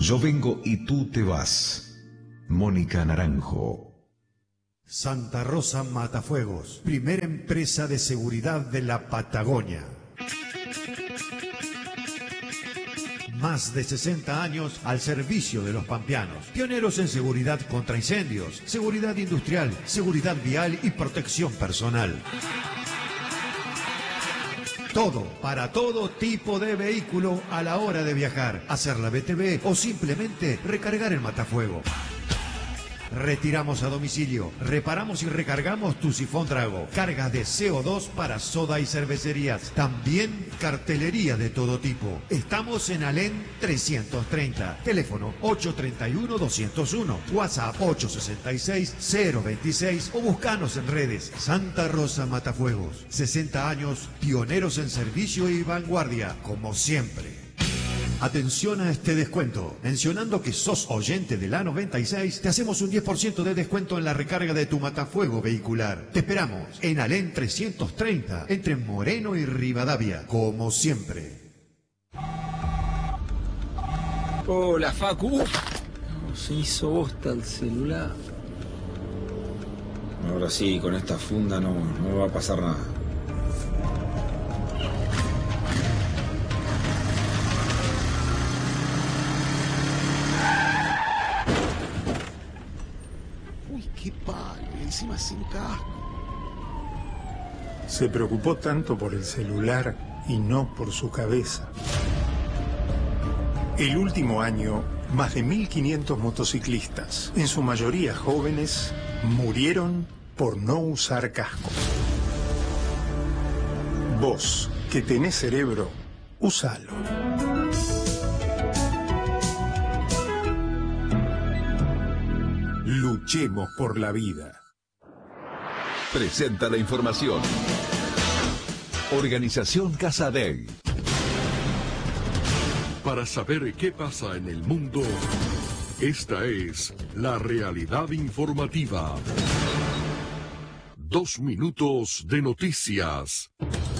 Yo vengo y tú te vas. Mónica Naranjo. Santa Rosa Matafuegos, primera empresa de seguridad de la Patagonia. Más de 60 años al servicio de los pampeanos. Pioneros en seguridad contra incendios, seguridad industrial, seguridad vial y protección personal. Todo, para todo tipo de vehículo a la hora de viajar, hacer la BTV o simplemente recargar el matafuego. Retiramos a domicilio, reparamos y recargamos tu sifón Drago, cargas de CO2 para soda y cervecerías, también cartelería de todo tipo. Estamos en Alén 330, teléfono 831-201, WhatsApp 866-026 o buscanos en redes. Santa Rosa Matafuegos, 60 años, pioneros en servicio y vanguardia, como siempre. Atención a este descuento. Mencionando que sos oyente de la 96, te hacemos un 10% de descuento en la recarga de tu matafuego vehicular. Te esperamos en Alén 330, entre Moreno y Rivadavia, como siempre. Hola, Facu. Se hizo bosta el celular. Ahora sí, con esta funda no va a pasar nada. Qué palo, encima sin casco. Se preocupó tanto por el celular y no por su cabeza. El último año, más de 1.500 motociclistas, en su mayoría jóvenes, murieron por no usar cascos. Vos, que tenés cerebro, úsalo. Luchemos por la vida. Presenta la información. Organización Casadei. Para saber qué pasa en el mundo, esta es la realidad informativa. 2 minutos de noticias.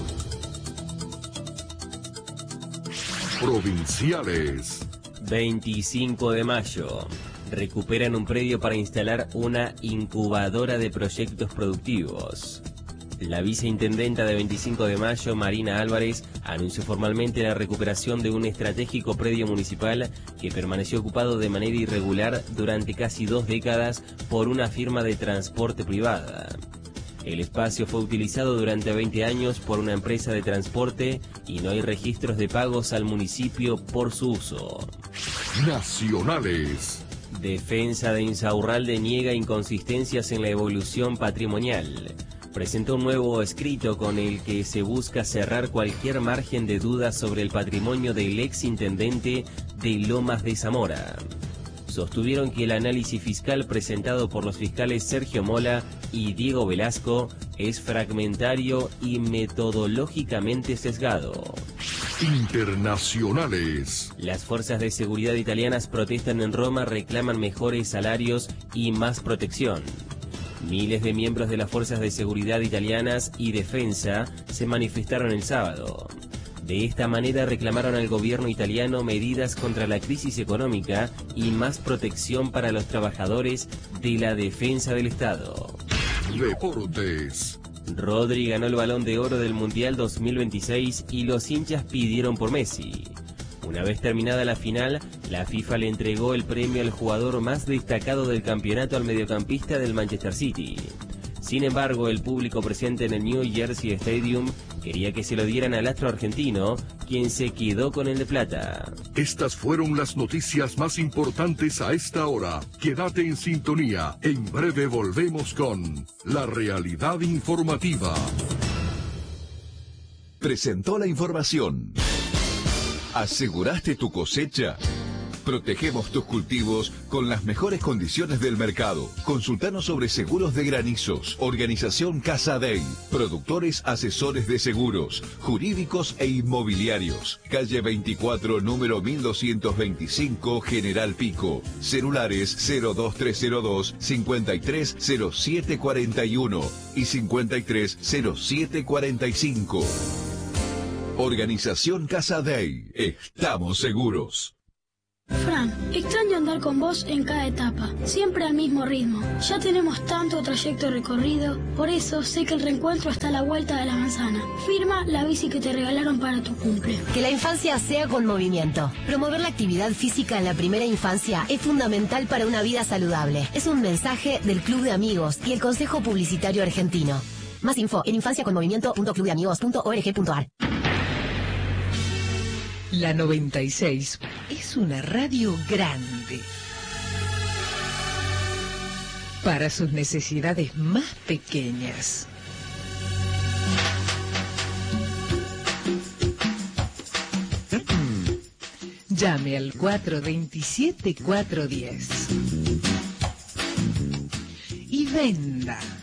Provinciales. 25 de mayo. Recuperan un predio para instalar una incubadora de proyectos productivos. La viceintendenta de 25 de mayo, Marina Álvarez, anunció formalmente la recuperación de un estratégico predio municipal que permaneció ocupado de manera irregular durante casi 2 décadas por una firma de transporte privada. El espacio fue utilizado durante 20 años por una empresa de transporte y no hay registros de pagos al municipio por su uso. Nacionales. Defensa de Insaurralde niega inconsistencias en la evolución patrimonial. Presentó un nuevo escrito con el que se busca cerrar cualquier margen de duda sobre el patrimonio del exintendente de Lomas de Zamora. Sostuvieron que el análisis fiscal presentado por los fiscales Sergio Mola y Diego Velasco es fragmentario y metodológicamente sesgado. Internacionales. Las fuerzas de seguridad italianas protestan en Roma, reclaman mejores salarios y más protección. Miles de miembros de las fuerzas de seguridad italianas y defensa se manifestaron el sábado. De esta manera reclamaron al gobierno italiano medidas contra la crisis económica y más protección para los trabajadores de la defensa del Estado. Deportes. Rodri ganó el Balón de Oro del Mundial 2026 y los hinchas pidieron por Messi. Una vez terminada la final, la FIFA le entregó el premio al jugador más destacado del campeonato al mediocampista del Manchester City. Sin embargo, el público presente en el New Jersey Stadium quería que se lo dieran al astro argentino, quien se quedó con el de plata. Estas fueron las noticias más importantes a esta hora. Quédate en sintonía. En breve volvemos con la realidad informativa. Presentó la información. ¿Aseguraste tu cosecha? Protegemos tus cultivos con las mejores condiciones del mercado. Consultanos sobre seguros de granizos. Organización Casadei. Productores asesores de seguros, jurídicos e inmobiliarios. Calle 24, número 1225, General Pico. Celulares 02302 530741 y 530745. Organización Casadei. Estamos seguros. Fran, extraño andar con vos en cada etapa, siempre al mismo ritmo. Ya tenemos tanto trayecto recorrido, por eso sé que el reencuentro está a la vuelta de la manzana. Firma la bici que te regalaron para tu cumple. Que la infancia sea con movimiento. Promover la actividad física en la primera infancia es fundamental para una vida saludable. Es un mensaje del Club de Amigos y el Consejo Publicitario Argentino. Más info en infanciaconmovimiento.clubdeamigos.org.ar. La 96 es una radio grande para sus necesidades más pequeñas. Llame al 427-410 y venda.